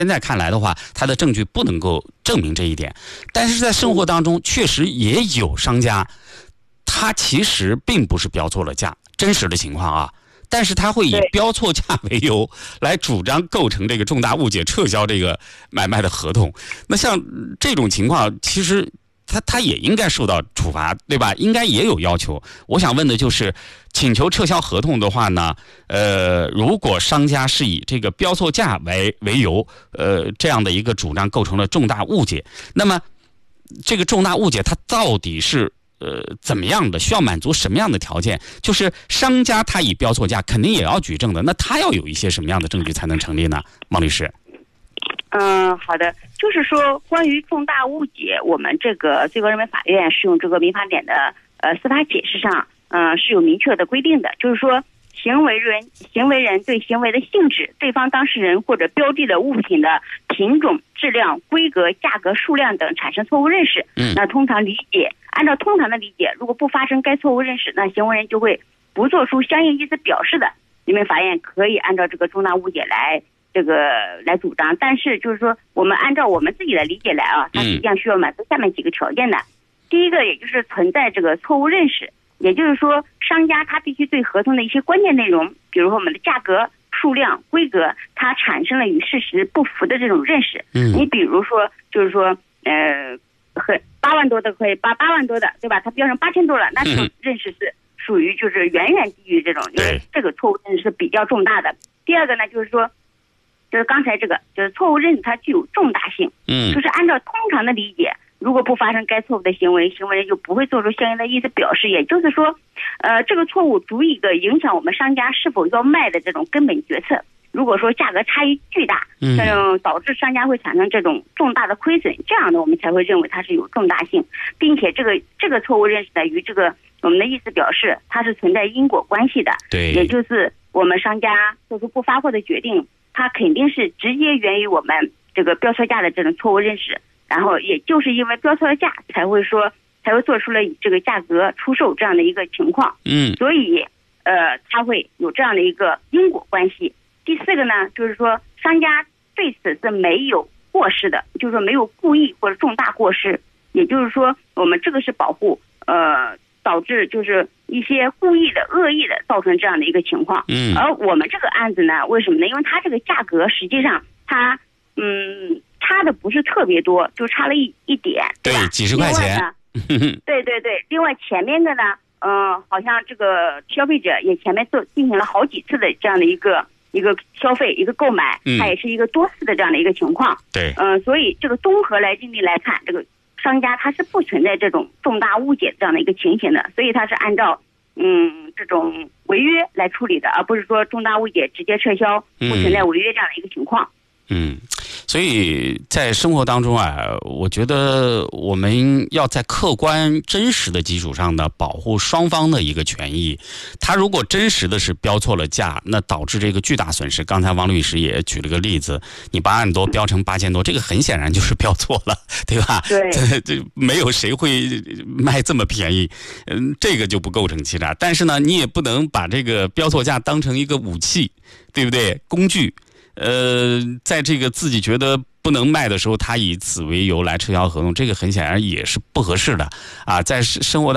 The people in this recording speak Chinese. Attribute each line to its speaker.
Speaker 1: 现在看来的话，他的证据不能够证明这一点。但是在生活当中，确实也有商家，他其实并不是标错了价，真实的情况啊。但是他会以标错价为由来主张构成这个重大误解，撤销这个买卖的合同。那像这种情况，其实他也应该受到处罚，对吧？应该也有要求。我想问的就是，请求撤销合同的话呢，如果商家是以这个标错价为由，这样的一个主张构成了重大误解，那么这个重大误解它到底是怎么样的？需要满足什么样的条件？就是商家他以标错价肯定也要举证的，那他要有一些什么样的证据才能成立呢？王律师。
Speaker 2: 好的，就是说关于重大误解，我们这个最高人民法院适用这个民法典的司法解释上，是有明确的规定的，就是说行为人对行为的性质、对方当事人或者标的的物品的品种、质量、规格、价格、数量等产生错误认识，那按照通常的理解，如果不发生该错误认识，那行为人就会不做出相应意思表示的，人民法院可以按照这个重大误解来主张。但是就是说，我们按照我们自己的理解来啊，它实际上需要满足下面几个条件的。第一个，也就是存在这个错误认识，也就是说，商家他必须对合同的一些关键内容，比如说我们的价格、数量、规格，它产生了与事实不符的这种认识。你比如说，就是说，和8万多的可以8万多的，对吧？它标成8000多了，那这种认识是属于就是远远低于这种，就是这个错误认识是比较重大的。第二个呢，就是说，就是刚才这个，就是错误认识它具有重大性，就是按照通常的理解，如果不发生该错误的行为，行为人就不会做出相应的意思表示，也就是说，这个错误足以影响我们商家是否要卖的这种根本决策。如果说价格差异巨大，导致商家会产生这种重大的亏损，这样的我们才会认为它是有重大性，并且这个错误认识呢与这个我们的意思表示它是存在因果关系的。
Speaker 1: 对，
Speaker 2: 也就是我们商家做出不发货的决定，它肯定是直接源于我们这个标错价的这种错误认识，然后也就是因为标错了价才会做出了以这个价格出售这样的一个情况。所以它会有这样的一个因果关系。第四个呢，就是说商家对此是没有过失的，就是说没有故意或者重大过失，也就是说我们这个是保护导致就是一些故意的恶意的造成这样的一个情况。而我们这个案子呢，为什么呢？因为它这个价格实际上它差的不是特别多，就差了一点，
Speaker 1: 对，几十块钱。
Speaker 2: 对。另外前面的呢，好像这个消费者也前面进行了好几次的这样的一个消费一个购买，它也是一个多次的这样的一个情况。
Speaker 1: 对，
Speaker 2: 所以这个综合来经历来看，这个商家他是不存在这种重大误解这样的一个情形的，所以他是按照这种违约来处理的，而不是说重大误解直接撤销，不存在违约这样的一个情况。
Speaker 1: 所以在生活当中啊，我觉得我们要在客观真实的基础上呢，保护双方的一个权益。他如果真实的是标错了价，那导致这个巨大损失。刚才王律师也举了个例子，你8万多标成8000多，这个很显然就是标错了，对吧？
Speaker 2: 对，
Speaker 1: 这没有谁会卖这么便宜，这个就不构成欺诈。但是呢，你也不能把这个标错价当成一个武器，对不对？工具。在这个自己觉得不能卖的时候，他以此为由来撤销合同，这个很显然也是不合适的啊。在生活当中